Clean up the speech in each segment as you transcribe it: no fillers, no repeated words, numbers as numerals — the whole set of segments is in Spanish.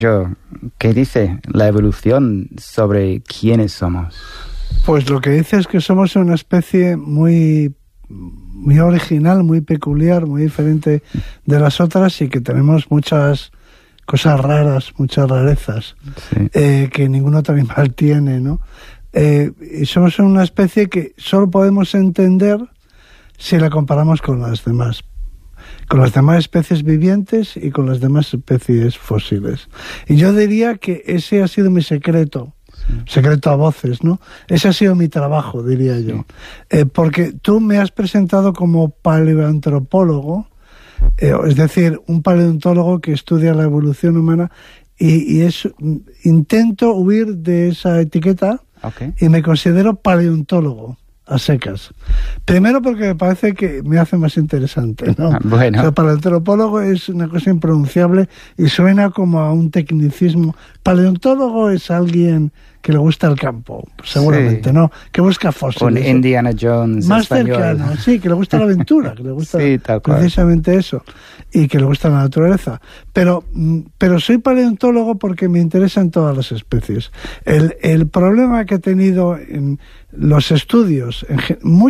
¿Qué dice la evolución sobre quiénes somos? Pues lo que dice es que somos una especie muy original, muy peculiar, muy diferente de las otras y que tenemos muchas cosas raras, muchas rarezas, sí, que ningún otro animal tiene, ¿no? Y somos una especie que solo podemos entender si la comparamos con las demás especies vivientes y con las demás especies fósiles. Y yo diría que ese ha sido mi secreto, secreto a voces, ¿no? Ese ha sido mi trabajo, diría yo. Porque tú me has presentado como paleoantropólogo, es decir, un paleontólogo que estudia la evolución humana y intento huir de esa etiqueta, y me considero paleontólogo a secas. Primero porque me parece que me hace más interesante, ¿no? Bueno. O sea, para el antropólogo es una cosa impronunciable y suena como a un tecnicismo. Paleontólogo es alguien que le gusta el campo, seguramente, sí, ¿no? Que busca fósiles. Con Indiana Jones más español. Cercano, sí, que le gusta la aventura, que le gusta sí, tal cual, precisamente eso, y que le gusta la naturaleza. Pero soy paleontólogo porque me interesan todas las especies. El problema que he tenido en los estudios, en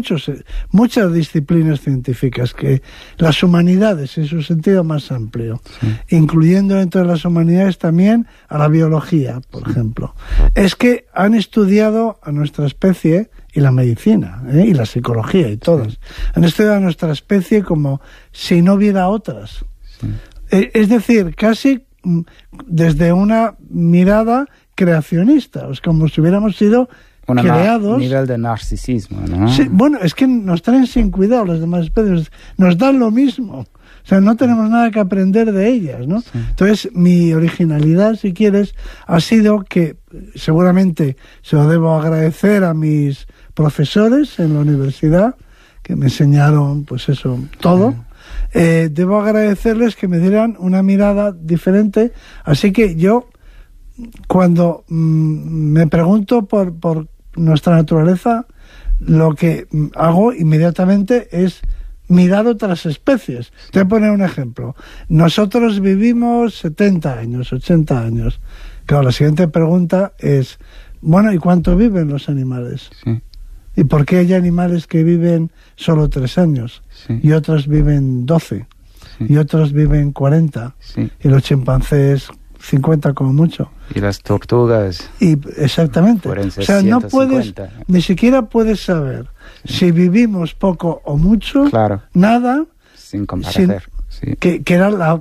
muchas disciplinas científicas, que las humanidades en su sentido más amplio, sí, incluyendo dentro de las humanidades también a la biología, por ejemplo, es que han estudiado a nuestra especie y la medicina, y la psicología y todas. Sí. Han estudiado a nuestra especie como si no hubiera otras. Sí. Es decir, casi desde una mirada creacionista, es como si hubiéramos sido creados. Un nivel de narcisismo, ¿no? Sí, bueno, es que nos traen sin cuidado las demás especies, nos dan lo mismo. O sea, no tenemos nada que aprender de ellas, ¿no? Sí. Entonces, mi originalidad, si quieres, ha sido que, seguramente se lo debo agradecer a mis profesores en la universidad, que me enseñaron, pues eso, todo. Debo agradecerles que me dieran una mirada diferente. Así que yo, cuando me pregunto por nuestra naturaleza, lo que hago inmediatamente es mirar otras especies. Te voy a poner un ejemplo. Nosotros vivimos 70 años, 80 años. Claro, la siguiente pregunta es, bueno, ¿y cuánto viven los animales? Sí. ¿Y por qué hay animales que viven solo 3 años? Sí. Y otros viven 12? Sí. Y otros viven 40? Sí. Y los chimpancés 50 como mucho. Y las tortugas. Y exactamente. O sea, no puedes, ni siquiera puedes saber, sí, si vivimos poco o mucho, claro, nada, sin comparecer. Sí. Que era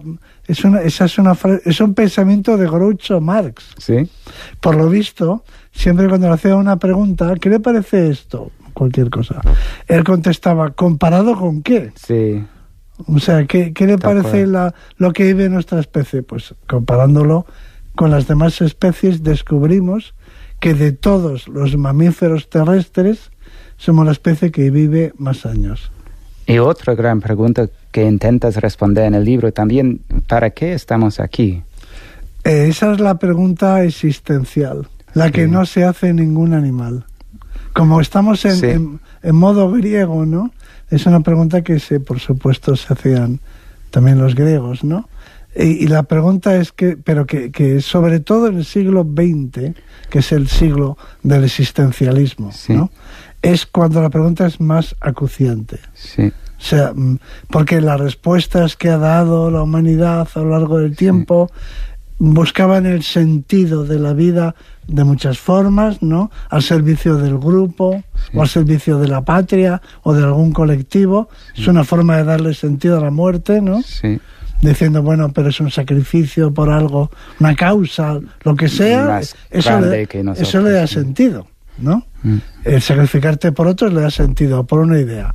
es un pensamiento de Groucho Marx. Sí. Por lo visto, siempre cuando le hacía una pregunta, ¿qué le parece esto? Cualquier cosa. Él contestaba, ¿comparado con qué? Sí. O sea, ¿qué le parece lo que vive nuestra especie? Pues comparándolo con las demás especies descubrimos que de todos los mamíferos terrestres somos la especie que vive más años. Y otra gran pregunta que intentas responder en el libro también, ¿para qué estamos aquí? Esa es la pregunta existencial, la que no se hace ningún animal. Como estamos en modo griego, ¿no? Es una pregunta que por supuesto se hacían también los griegos, ¿no? Y la pregunta es que sobre todo en el siglo XX, que es el siglo del existencialismo, sí, ¿no? Es cuando la pregunta es más acuciante. Sí. O sea, porque las respuestas que ha dado la humanidad a lo largo del tiempo, sí, buscaban el sentido de la vida de muchas formas, ¿no? Al servicio del grupo, sí, o al servicio de la patria o de algún colectivo. Sí. Es una forma de darle sentido a la muerte, ¿no? Sí. Diciendo, bueno, pero es un sacrificio por algo, una causa, lo que sea, eso le da sentido, ¿no? El sacrificarte por otros le da sentido, por una idea.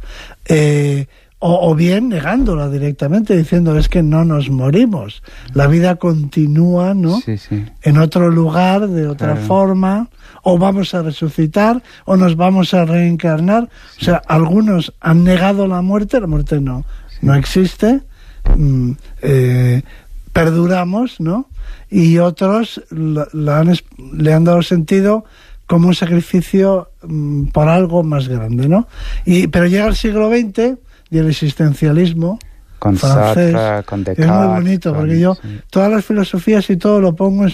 O bien negándola directamente, diciendo, es que no nos morimos, la vida continúa, ¿no? Sí, sí. En otro lugar, de otra forma, o vamos a resucitar, o nos vamos a reencarnar. Sí. O sea, algunos han negado la muerte no existe, perduramos, ¿no? Y otros le han dado sentido como un sacrificio por algo más grande, ¿no? Pero llega el siglo XX y el existencialismo con francés. Sartre, con Descartes. Es muy bonito, porque yo todas las filosofías y todo lo pongo